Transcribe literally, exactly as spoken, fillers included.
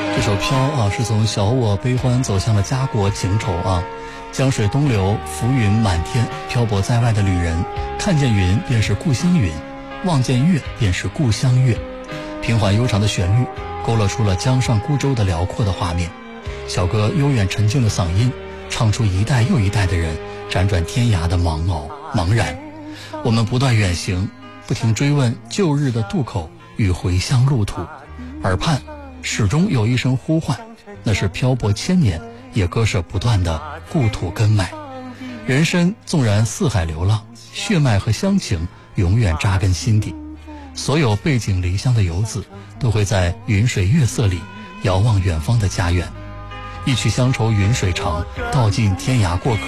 这首飘啊，是从小我悲欢走向了家国情仇啊。江水东流，浮云满天，漂泊在外的旅人，看见云便是故乡云，望见月便是故乡月。平缓悠长的旋律勾勒出了江上孤舟的辽阔的画面。小哥悠远沉静的嗓音，唱出一代又一代的人辗转天涯的茫茫茫然。我们不断远行，不停追问旧日的渡口与回乡路途，耳畔始终有一声呼唤，那是漂泊千年也割舍不断的故土根脉。人生纵然四海流浪，血脉和乡情永远扎根心底。所有背井离乡的游子都会在云水月色里遥望远方的家园。一曲乡愁云水长，道尽天涯过客，